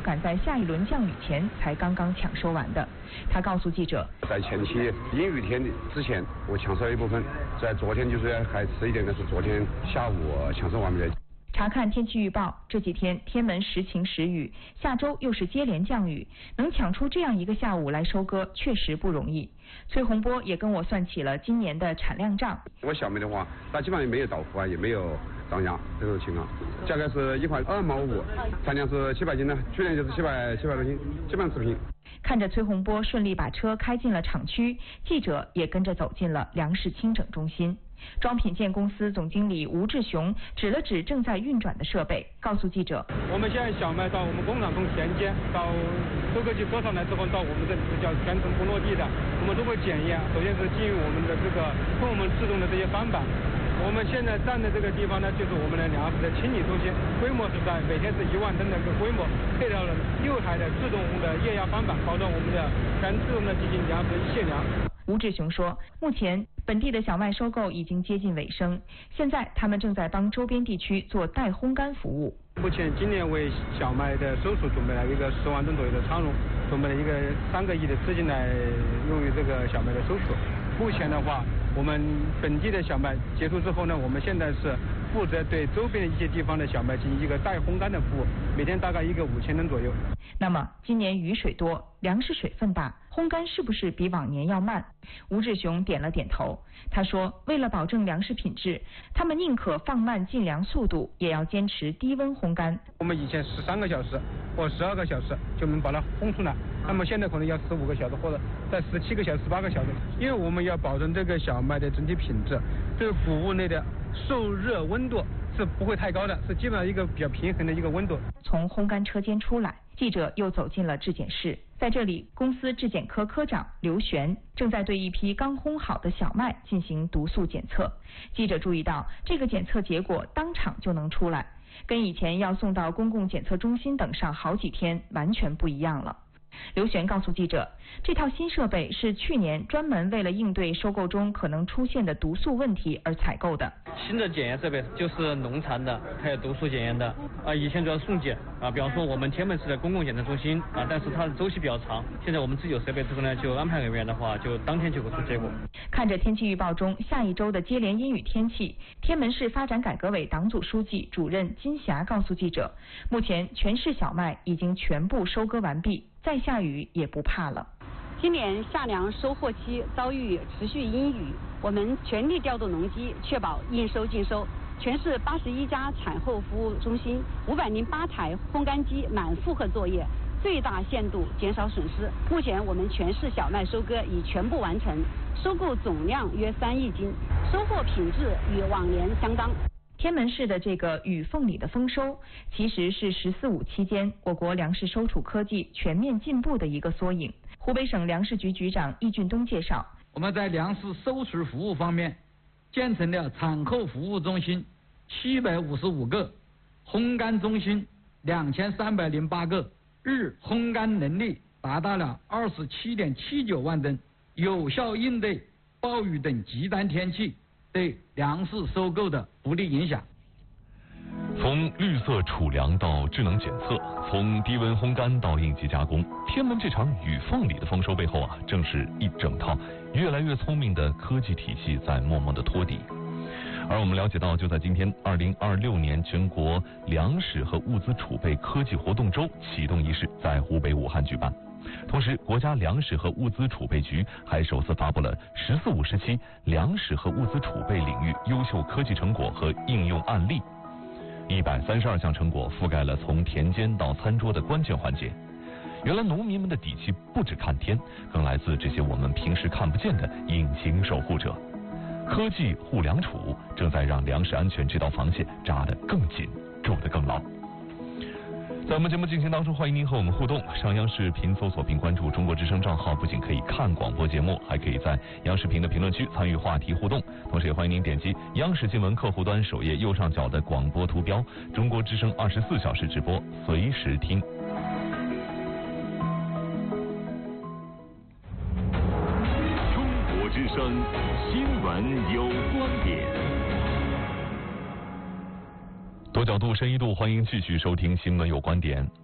赶在下一轮降雨前才刚刚抢收完的。他告诉记者， 在前期阴雨天之前，我抢收了一部分，在昨天就是还迟一点的是昨天下午抢收完毕的。 查看天气预报，这几天天门时晴时雨，下周又是接连降雨，能抢出这样一个下午来收割，确实不容易。崔洪波也跟我算起了今年的产量账。 我小麦的话，它基本上也没有倒伏啊，也没有涨价这种情况，价格是1块2毛5，产量是700斤呢，去年就是700多斤，基本上持平。 看着崔洪波顺利把车开进了厂区，记者也跟着走进了粮食清整中心。装品建公司总经理吴志雄指了指正在运转的设备，告诉记者： 我们现在小麦到我们工厂从田间到收割机拖上来之后，到我们这里是叫全程不落地的。我们都会检验，首先是基于我们的这个跟我们制动的这些翻板。我们现在站的这个地方呢，就是我们的粮食的清理中心，规模是在每天是1万吨的一个规模，配套了6台的自动的液压翻板，保证我们的全自动的进行粮食卸粮。 吴志雄说，目前本地的小麦收购已经接近尾声，现在他们正在帮周边地区做代烘干服务。 目前今年为小麦的收储准备了一个10万吨左右的仓容，准备了一个3个亿的资金来用于这个小麦的收储。目前的话，我们本地的小麦结束之后呢，我们现在是负责对周边的一些地方的小麦进行一个代烘干的服务，每天大概一个5000吨左右。 那么今年雨水多，粮食水分大，烘干是不是比往年要慢？吴志雄点了点头。他说，为了保证粮食品质，他们宁可放慢进粮速度，也要坚持低温烘干。 我们以前13个小时或12个小时就能把它烘出来，那么现在可能要15个小时或者在17个小时、18个小时，因为我们要保证这个小麦的整体品质，这个谷物内的受热温度是不会太高的，是基本上一个比较平衡的一个温度。 从烘干车间出来，记者又走进了质检室，在这里，公司质检科科长刘璇正在对一批刚烘好的小麦进行毒素检测。记者注意到，这个检测结果当场就能出来，跟以前要送到公共检测中心等上好几天完全不一样了。刘璇告诉记者，这套新设备是去年专门为了应对收购中可能出现的毒素问题而采购的。 新的检验设备就是农残的，还有毒素检验的。以前主要送检比方说我们天门市的公共检测中心但是它的周期比较长。现在我们自己有设备之后呢，就安排人员的话，就当天就会出结果。 看着天气预报中下一周的接连阴雨天气，天门市发展改革委党组书记、主任金霞告诉记者，目前全市小麦已经全部收割完毕，再下雨也不怕了。 今年夏粮收获期遭遇持续阴雨，我们全力调动农机，确保应收尽收。全市81家产后服务中心，508台烘干机满负荷作业，最大限度减少损失。目前我们全市小麦收割已全部完成，收购总量约3亿斤，收获品质与往年相当。 天门市的这个雨凤里的丰收，其实是“14五”期间我国粮食收储科技全面进步的一个缩影。湖北省粮食局局长易俊东介绍， 我们在粮食收储服务方面，建成了产后服务中心755个，烘干中心2308个，日烘干能力达到了27.79万吨，有效应对暴雨等极端天气对粮食收购的不利影响。 从绿色储粮到智能检测，从低温烘干到应急加工，天门这场雨凤里的丰收背后正是一整套越来越聪明的科技体系在默默的托底。而我们了解到，就在今天，2026年全国粮食和物资储备科技活动周启动仪式在湖北武汉举办。同时，国家粮食和物资储备局还首次发布了“14五”时期粮食和物资储备领域优秀科技成果和应用案例。132项成果覆盖了从田间到餐桌的关键环节。原来农民们的底气不只看天，更来自这些我们平时看不见的隐形守护者。科技护粮储正在让粮食安全这道防线扎得更紧，筑得更牢。在我们节目进行当中，欢迎您和我们互动。上央视频搜索并关注中国之声账号，不仅可以看广播节目，还可以在央视频的评论区参与话题互动。同时也欢迎您点击央视新闻客户端首页右上角的广播图标，中国之声24小时直播，随时听。 中国之声新闻有观点。 多角度深一度，欢迎继续收听新闻有观点。